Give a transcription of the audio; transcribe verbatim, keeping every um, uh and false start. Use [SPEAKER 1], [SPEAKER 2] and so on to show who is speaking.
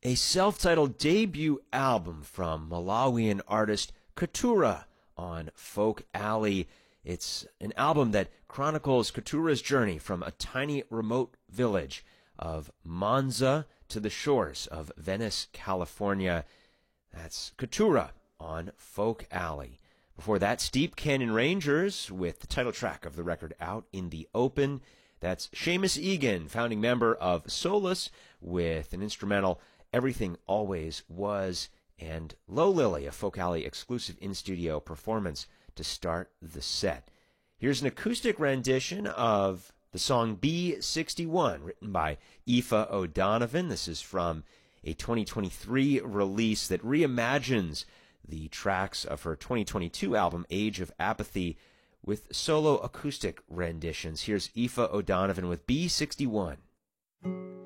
[SPEAKER 1] a self-titled debut album from Malawian artist Katura on Folk Alley. It's an album that chronicles Katura's journey from a tiny remote village of Monza to the shores of Venice, California. That's Katura on Folk Alley. Before that, Steep Canyon Rangers with the title track of the record, Out in the Open. That's Seamus Egan, founding member of Solus, with an instrumental, Everything Always Was, and Low Lily, a Folk Alley exclusive in-studio performance to start the set. Here's an acoustic rendition of the song B sixty-one, written by Aoife O'Donovan. This is from a twenty twenty-three release that reimagines the tracks of her twenty twenty-two album, Age of Apathy, with solo acoustic renditions. Here's Aoife O'Donovan with B sixty-one.